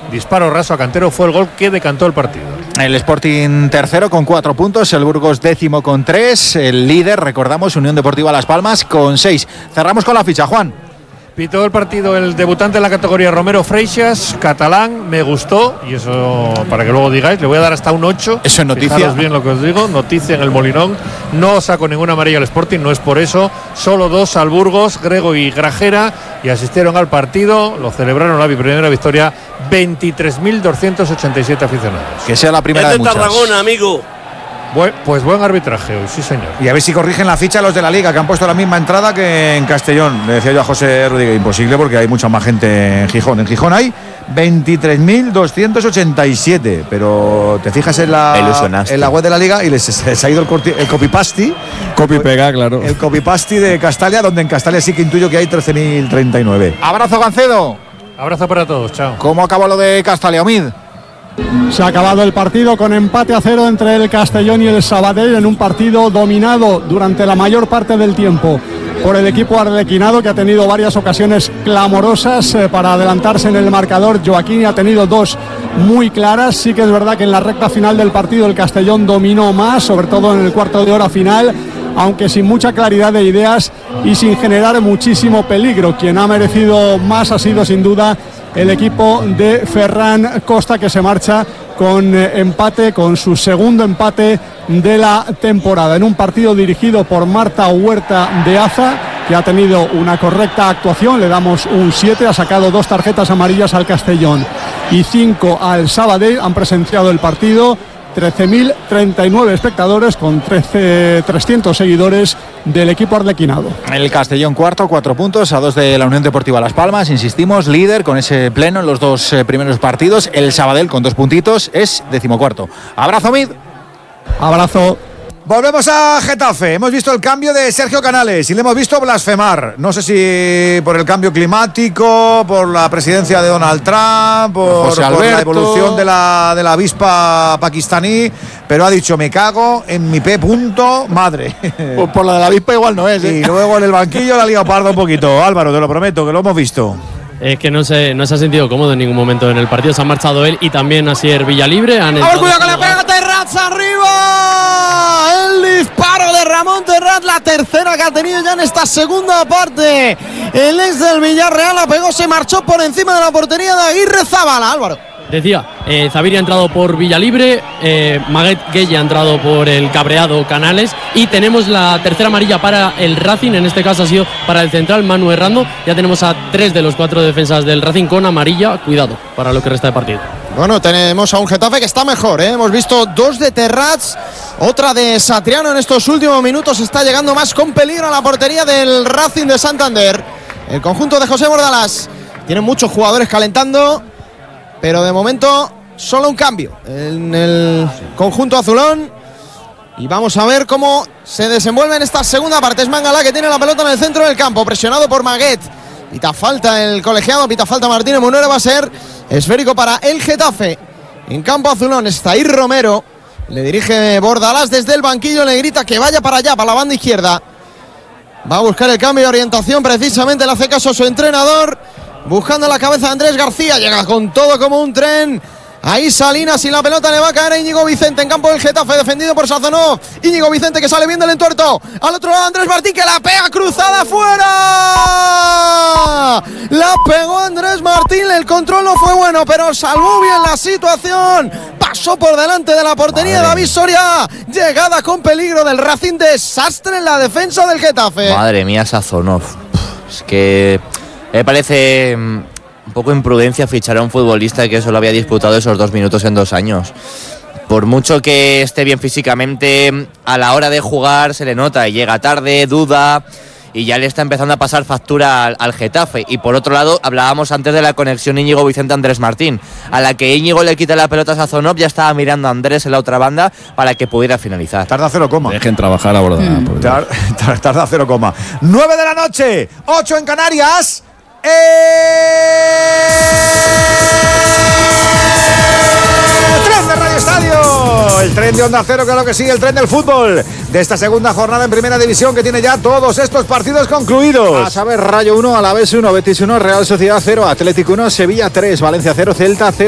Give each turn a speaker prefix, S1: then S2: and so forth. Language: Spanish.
S1: disparo raso a Cantero, fue el gol que decantó el partido.
S2: El Sporting tercero con 4 puntos, el Burgos décimo con 3, el líder, recordamos, Unión Deportiva Las Palmas con 6. Cerramos con la ficha, Juan.
S1: Pitó el partido el debutante en la categoría Romero Freixas, catalán, me gustó, y eso para que luego digáis, le voy a dar hasta un 8.
S2: Eso es noticia.
S1: Fijaros bien lo que os digo, noticia en el Molinón. No saco ninguna amarilla al Sporting, no es por eso, solo 2 al Burgos, Grego y Grajera, y asistieron al partido, lo celebraron la primera victoria, 23.287 aficionados.
S2: Que sea la primera de muchas.
S3: Tarragona, amigo.
S1: Pues buen arbitraje hoy, sí señor.
S4: Y a ver si corrigen la ficha los de la Liga, que han puesto la misma entrada que en Castellón. Le decía yo a José Rodríguez, imposible porque hay mucha más gente en Gijón. En Gijón hay 23.287, pero te fijas en la web de la Liga y se ha ido el copy-paste.
S5: Copy-pega, claro.
S4: El copy-paste de Castalia, donde en Castalia sí que intuyo que hay 13.039.
S2: Abrazo, Gancedo.
S1: Abrazo para todos, chao.
S2: ¿Cómo acabó lo de Castalia, Omid?
S6: Se ha acabado el partido con empate a 0 entre el Castellón y el Sabadell, en un partido dominado durante la mayor parte del tiempo por el equipo arlequinado, que ha tenido varias ocasiones clamorosas para adelantarse en el marcador. Joaquín ha tenido 2 muy claras. Sí que es verdad que en la recta final del partido el Castellón dominó más, sobre todo en el cuarto de hora final, aunque sin mucha claridad de ideas y sin generar muchísimo peligro. Quien ha merecido más ha sido sin duda el equipo de Ferran Costa, que se marcha con empate, con su segundo empate de la temporada, en un partido dirigido por Marta Huerta de Aza, que ha tenido una correcta actuación. Le damos un 7, ha sacado 2 tarjetas amarillas al Castellón y 5 al Sabadell. Han presenciado el partido 13.039 espectadores con 300 seguidores del equipo arlequinado.
S2: El Castellón cuarto, 4 puntos, a 2 de la Unión Deportiva Las Palmas, insistimos, líder con ese pleno en los 2 primeros partidos. El Sabadell con 2 puntitos es 14º. Abrazo, Mid.
S6: Abrazo.
S4: Volvemos a Getafe. Hemos visto el cambio de Sergio Canales y le hemos visto blasfemar. No sé si por el cambio climático, por la presidencia de Donald Trump, por la evolución de la avispa pakistaní, pero ha dicho: me cago en mi punto madre.
S2: Pues por la de la avispa igual no es, ¿eh?
S4: Y luego en el banquillo la ha liado parda un poquito. Álvaro, te lo prometo, que lo hemos visto.
S7: Es que no se ha sentido cómodo en ningún momento en el partido. Se ha marchado él y también Asier Villalibre.
S8: A ver, cuidado que le pega Terrats arriba. El disparo de Ramón Terrats, la tercera que ha tenido ya en esta segunda parte. El ex del Villarreal la pegó, se marchó por encima de la portería de Aguirre Zabala. Álvaro.
S7: Decía, Zaviri ha entrado por Villalibre, Maguet Gueye ha entrado por el cabreado Canales y tenemos la tercera amarilla para el Racing, en este caso ha sido para el central Manu Errando. Ya tenemos a 3 de los 4 defensas del Racing con amarilla, cuidado para lo que resta de partido.
S8: Bueno, tenemos a un Getafe que está mejor, ¿eh? Hemos visto 2 de Terrats, otra de Satriano en estos últimos minutos. Está llegando más con peligro a la portería del Racing de Santander. El conjunto de José Bordalás tiene muchos jugadores calentando, pero de momento solo un cambio en el conjunto azulón. Y vamos a ver cómo se desenvuelve en esta segunda parte. Es Mangala que tiene la pelota en el centro del campo, presionado por Maguet. Pita falta el colegiado, pita falta Martínez Munera. Va a ser esférico para el Getafe. En campo azulón está Ir Romero. Le dirige Bordalás desde el banquillo, le grita que vaya para allá, para la banda izquierda. Va a buscar el cambio de orientación, precisamente le hace caso a su entrenador. Buscando la cabeza de Andrés García, llega con todo como un tren. Ahí Salinas y la pelota le va a caer a Íñigo Vicente en campo del Getafe, defendido por Sazonov. Íñigo Vicente que sale bien del entuerto. Al otro lado Andrés Martín que la pega cruzada fuera. La pegó Andrés Martín, el control no fue bueno, pero salvó bien la situación. Pasó por delante de la portería de David Soria. Llegada con peligro del Racing, desastre en la defensa del Getafe.
S9: Madre mía, Sazonov. Es que me parece un poco imprudencia fichar a un futbolista que solo había disputado esos 2 minutos en 2 años. Por mucho que esté bien físicamente, a la hora de jugar se le nota y llega tarde, duda, y ya le está empezando a pasar factura al Getafe. Y por otro lado, hablábamos antes de la conexión Íñigo Vicente-Andrés Martín. A la que Íñigo le quita la pelota a Sazonov, ya estaba mirando a Andrés en la otra banda para que pudiera finalizar.
S4: Tarda 0,
S5: dejen trabajar a Bordalás.
S4: Tarda 0, 9 de la noche, 8 en Canarias. 3 de Radio Estadio, el tren de Onda Cero, claro que sí, el tren del fútbol de esta segunda jornada en Primera División, que tiene ya todos estos partidos concluidos.
S2: A saber, Rayo 1, Alavés 1, Betis 1, Real Sociedad 0, Atlético 1, Sevilla 3, Valencia 0, Celta 0.